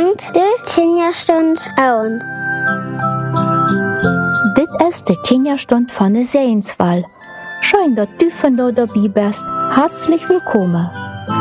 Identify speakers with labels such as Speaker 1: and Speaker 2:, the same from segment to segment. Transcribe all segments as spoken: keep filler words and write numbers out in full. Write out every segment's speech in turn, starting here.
Speaker 1: bringt de Kinderstund Auen.
Speaker 2: Dit ist de Kinderstund von der Sehenswahl. Schön, dass du von da dabei bist. Herzlich willkommen.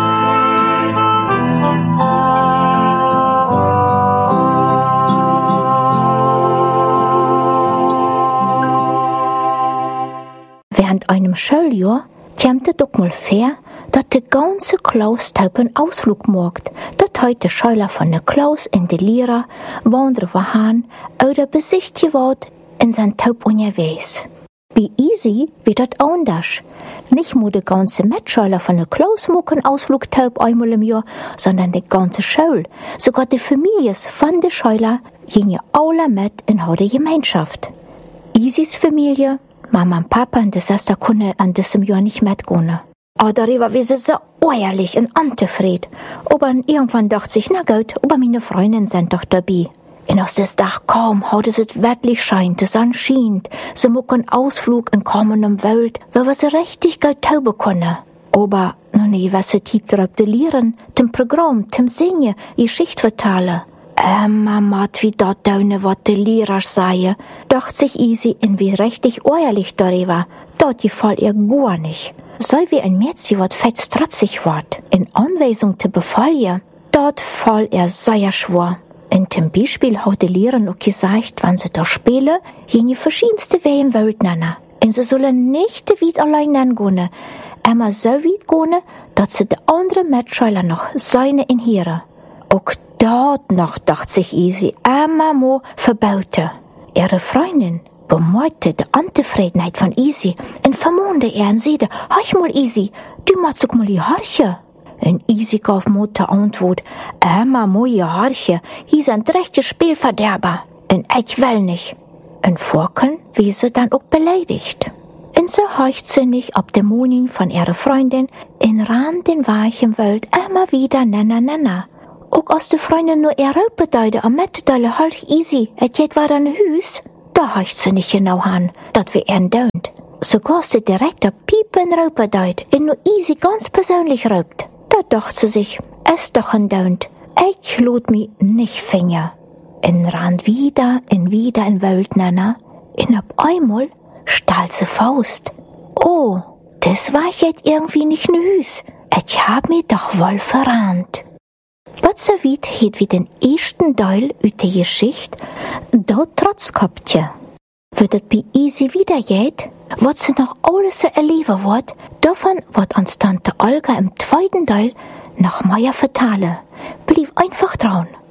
Speaker 2: Während einem Schuljahr kämte doch mal fair, dass die ganze Klaus einen Ausflug macht, dass heute Schüler von der Klaus in die Lehrer wandern waren oder besichtigt wird in sein Taub unterwegs. Bei Easy wird das anders. Nicht nur die ganze Mitschüler von der Klaus machen Ausflug Taub einmal im Jahr, sondern die ganze Schule. Sogar die Familien von den Schülern gehen ja alle mit in der Gemeinschaft. Easys Familie, Mama und Papa und die Schwester können an diesem Jahr nicht mitgehen. Aber darüber war sie so ehrlich und unzufrieden. Aber irgendwann dachte sich, na gut, aber meine Freundinnen sind doch dabei. Und aus des Dach kaum, heute es wirklich scheint, die Sonne scheint, sie machen einen Ausflug in kommendem Welt, weil wir sie richtig gut tauben können. Aber, nun nie, was sie drauf lehren, dem Programm, dem Singen, Geschichte vertellen. Emma mat wie dat daune wat de Lehrer seie, dacht sich Easy in wie richtig ehrlich darüber, dort gefall ihr gar nicht. Soll wie ein Mädchen wat fett trotzig ward, in Anweisung te befallen, dort fall er sehr schwor. In dem Beispiel hat die Lehrer auch gesagt, wenn sie da spielen, jene verschiedenste Wege im Welt nennen. Und sie sollen nicht weit allein gehen, immer so weit gehen, dass sie die anderen Mitschüler noch seine in hören. Auch dort noch, dachte sich Easy, immer mo verbaute. Ihre Freundin bemerkte die Unzufriedenheit von Easy und vermohnte er und sagte, hörch mal Easy, du machst doch mal die Haarche. Und Easy gab Mutter Antwort, immer mo die Haarche, hier sind rechte Spielverderber. Und ich will nicht. Und Forken wie sie dann auch beleidigt. Und so heucht sie nicht ab Dämonin von ihrer Freundin in Rand den weichen Welt immer wieder nenner nenner. Auch aus der Freundin nur ihr Raupedeide am Mettedeile halt Easy, et jet war ein Hüs. Da heißt sie nicht genau an, dat wir ihren dönt. Sogar sie direkt der Piepen Raupedeid in nur Easy ganz persönlich raupt. Da dacht sie sich, es doch ein dönt. Ich lud mi nicht Finger. In Rand wieder, in wieder in Welt nenner. In ab einmal stahl sie Faust. Oh, das war jetzt irgendwie nicht ne Hüs. Ich hab mi doch wohl verrannt. Was so weit hat wie den ersten Teil ut der Geschichte, dort Trotzkopfchen. Wird es bei Easy wieder geht, was sie noch alles so erleben wird, davon wird uns Tante Olga im zweiten Teil noch mehr vertellen. Blieb einfach dran.